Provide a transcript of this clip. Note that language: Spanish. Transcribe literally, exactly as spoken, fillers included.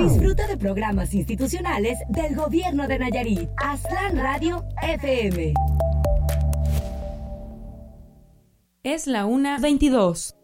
Disfruta de programas institucionales del Gobierno de Nayarit. Aztlán Radio F M. Es la una veintidós.